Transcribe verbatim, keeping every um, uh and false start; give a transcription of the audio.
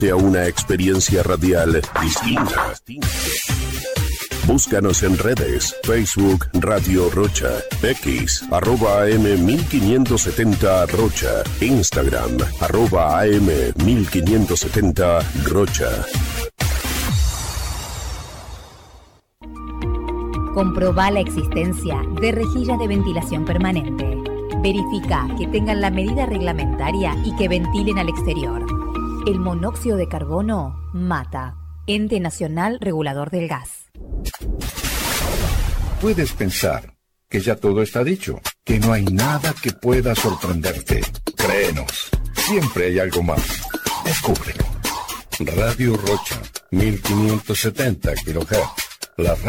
a una experiencia radial distinta. Búscanos en redes, Facebook Radio Rocha, X, arroba A M mil quinientos setenta Rocha, Instagram, arroba A M mil quinientos setenta Rocha. Comprobá la existencia de rejillas de ventilación permanente. Verifica que tengan la medida reglamentaria y que ventilen al exterior. El monóxido de carbono mata. Ente Nacional Regulador del Gas. Puedes pensar que ya todo está dicho, que no hay nada que pueda sorprenderte. Créenos, siempre hay algo más. Descúbrelo. Radio Rocha, mil quinientos setenta kilohertz. La radio